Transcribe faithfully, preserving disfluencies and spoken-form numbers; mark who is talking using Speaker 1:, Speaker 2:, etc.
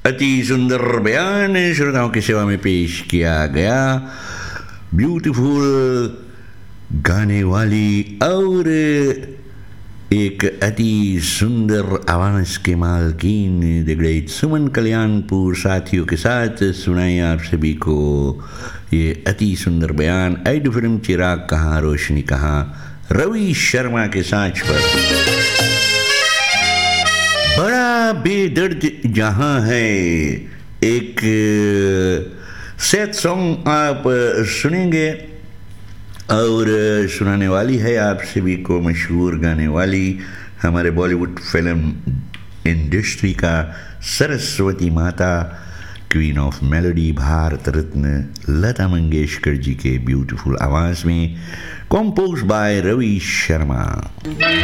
Speaker 1: अति सुंदर बयान श्रोताओं की सेवा में पेश किया गया। ब्यूटीफुल गाने वाली और एक अति सुंदर आवाज़ के मालकीन द ग्रेट सुमन कल्याणपुर साथियों के साथ सुनाई आप सभी को ये अति सुंदर बयान ऐड फिल्म चिराग कहाँ रोशनी कहाँ रवि शर्मा के साथ पर। बड़ा बेदर्द जहां है एक सैड सॉन्ग आप सुनेंगे और सुनाने वाली है आप सभी को मशहूर गाने वाली हमारे बॉलीवुड फिल्म इंडस्ट्री का सरस्वती माता queen of melody Bharat Ratna Lata Mangeshkar ji के ब्यूटीफुल आवाज़ में कंपोज बाय रवि शर्मा।